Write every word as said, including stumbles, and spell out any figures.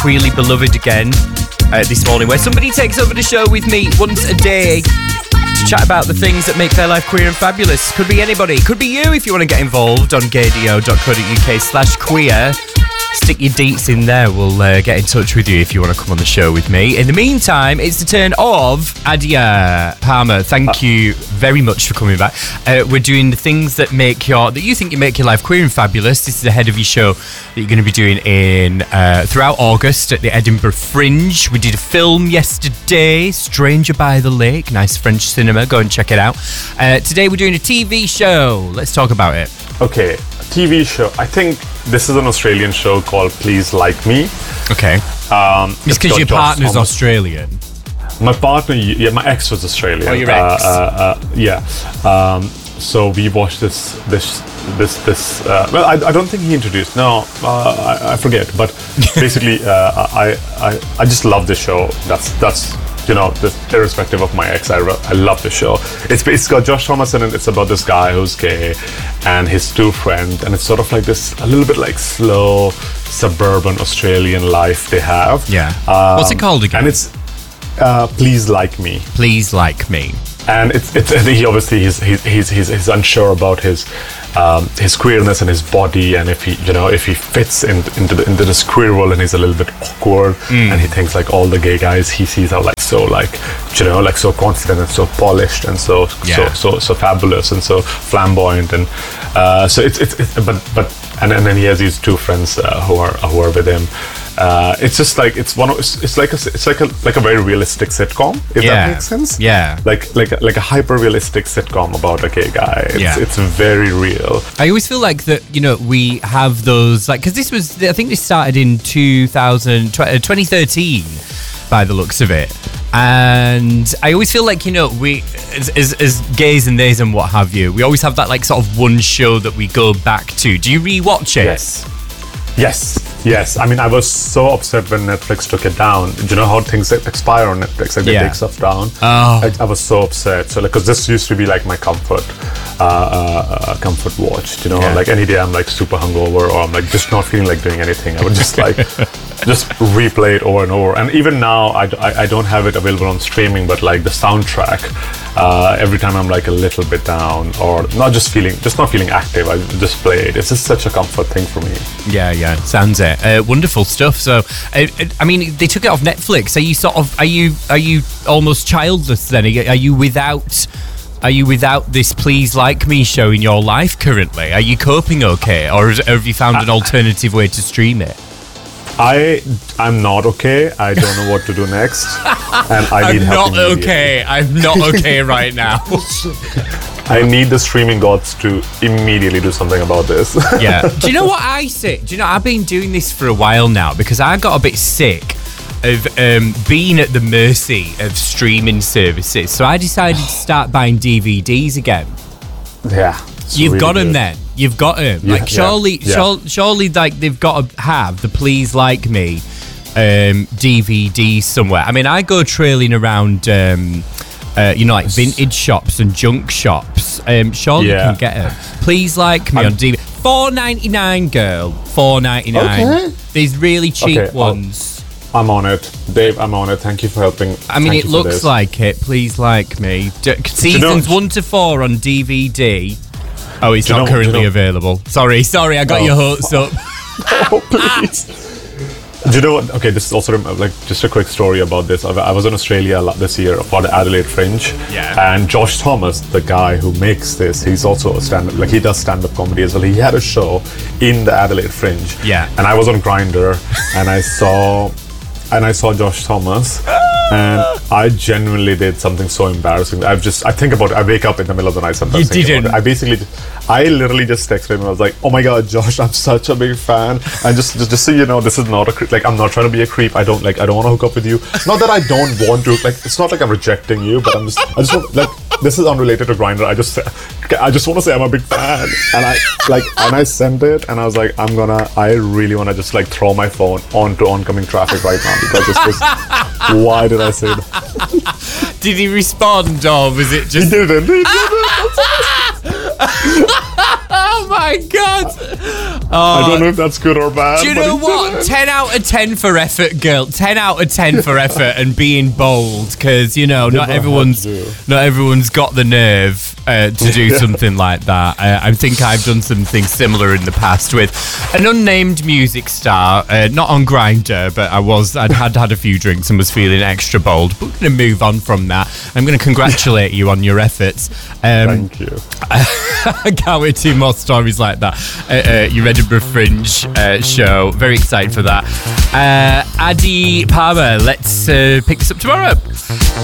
queerly beloved again uh, this morning, where somebody takes over the show with me once a day to chat about the things that make their life queer and fabulous. Could be anybody. Could be you if you want to get involved on gaydio.co.uk slash queer. Stick your deets in there. We'll uh, get in touch with you if you want to come on the show with me. In the meantime, it's the turn of Adia Palmer. Thank you very much for coming back. Uh, we're doing the things that make your that you think you make your life queer and fabulous. This is ahead of your show that you're going to be doing in uh, throughout August at the Edinburgh Fringe. We did a film yesterday, Stranger by the Lake, nice French cinema. Go and check it out. Uh, today we're doing a T V show. Let's talk about it. Okay, a T V show. I think this is an Australian show called Please Like Me. Okay. Um, it's because your partner's Thomas. Australian. My partner, yeah, my ex was Australian. Oh, your ex. Uh, uh, uh, yeah. Um, so we watched this, this, this, this. Uh, well, I, I don't think he introduced. No, uh, I, I forget. But basically, uh, I, I, I just love this show. That's, that's. You know, this, irrespective of my ex, I, I love the show. It's it's got Josh Thomas in it. It's about this guy who's gay and his two friends, and it's sort of like this, a little bit like slow suburban Australian life they have. Yeah. Um, What's it called again? And it's uh, Please Like Me. Please Like Me. And it's it's he obviously he's he's he's he's, he's unsure about his um, his queerness and his body, and if he you know if he fits in, into the, into this queer world, and he's a little bit awkward, mm. and he thinks like all the gay guys he sees are like so like you know like so confident and so polished and so yeah. so so so fabulous and so flamboyant, and uh, so it's, it's it's but but and, and then he has these two friends uh, who are who are with him. Uh, it's just like it's one of it's, it's like a it's like a like a very realistic sitcom, if yeah. that makes sense. Yeah, like like a, like a hyper realistic sitcom about a gay guy. It's, yeah, it's very real. I always feel like that you know we have those like because this was I think this started in two thousand, twenty thirteen by the looks of it, and I always feel like you know we as, as as gays and theys and what have you, we always have that like sort of one show that we go back to. Do you rewatch it? Yes. Yes, yes. I mean, I was so upset when Netflix took it down. Do you know how things expire on Netflix? Like they yeah. take stuff down. Oh. I, I was so upset. So, like, because this used to be like my comfort, uh, uh, comfort watch. You know, yeah. like any day I'm like super hungover or I'm like just not feeling like doing anything. I would just like just replay it over and over. And even now, I, I, I don't have it available on streaming, but like the soundtrack. Uh, every time I'm like a little bit down or not just feeling, just not feeling active, I just play it. It's just such a comfort thing for me. Yeah, yeah, sounds it. Uh, wonderful stuff. So, uh, I mean, they took it off Netflix. Are you sort of, are you, are you almost childless then? Are you, are you without, are you without this Please Like Me show in your life currently? Are you coping okay, or have you found an alternative way to stream it? I I'm not okay. I don't know what to do next, and I need I'm help. not okay. I'm not okay right now. I need the streaming gods to immediately do something about this. Yeah. Do you know what I say? Do you know I've been doing this for a while now because I got a bit sick of um, being at the mercy of streaming services. So I decided to start buying D V Ds again. Yeah. You've really got them good. then. You've got them. Yeah, like surely, yeah, yeah. surely, surely, like they've got to have the Please Like Me um, D V D somewhere. I mean, I go trailing around, um, uh, you know, like vintage shops and junk shops. Um, surely yeah. you can get them. Please Like Me I'm, on D V D. four ninety-nine, girl. four ninety-nine. Okay. These really cheap okay, ones. I'll, I'm on it, Dave. I'm on it. Thank you for helping. I mean, Thank it looks like it. Please Like Me. D- seasons you know, one to four on D V D. Oh, it's not know, currently you know, available. Sorry, sorry, I got oh. your hopes up. Oh, please. Do you know what? Okay, this is also like just a quick story about this. I was in Australia this year for the Adelaide Fringe. Yeah. And Josh Thomas, the guy who makes this, he's also a stand-up, like he does stand-up comedy as well. He had a show in the Adelaide Fringe. Yeah. And I was on Grindr, and I saw, and I saw Josh Thomas. And I genuinely did something so embarrassing. I've just, I think about it. I wake up in the middle of the night sometimes. You didn't. I basically, I literally just texted him. I was like, "Oh my God, Josh, I'm such a big fan." And just, just, just so you know, this is not a creep. Like, I'm not trying to be a creep. I don't like, I don't want to hook up with you. Not that I don't want to. Like, it's not like I'm rejecting you, but I'm just, I just want, like, this is unrelated to Grindr. I just, I just want to say I'm a big fan. And I, like, and I sent it, and I was like, I'm gonna, I really want to just like throw my phone onto oncoming traffic right now because this was, why did I say that? Did he respond, or was it just? He didn't. He didn't. Oh my God! I don't know if that's good or bad. Do you but know he did what? it. ten out of ten for effort, girl. ten out of ten for effort and being bold, because you know not Never had everyone's to. not everyone's got the nerve uh, to do something like that. Uh, I think I've done something similar in the past with an unnamed music star, uh, not on Grindr, but I was I'd had had a few drinks and was feeling extra bold. But we're going to move on from that. I'm going to congratulate you on your efforts. Um, Thank you. I can't wait to see more stories like that. Uh, uh, your Edinburgh Fringe uh, show. Very excited for that. Uh, Addy Palmer, let's uh, pick this up tomorrow.